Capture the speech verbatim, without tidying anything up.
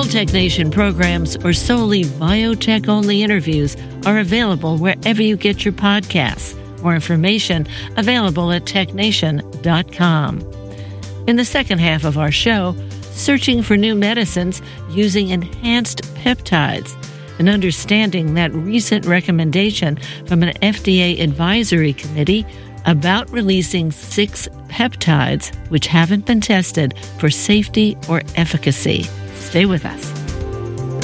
All Tech Nation programs or solely biotech-only interviews are available wherever you get your podcasts. More information available at tech nation dot com. In the second half of our show, searching for new medicines using enhanced peptides and understanding that recent recommendation from an F D A advisory committee about releasing six peptides which haven't been tested for safety or efficacy. Stay with us.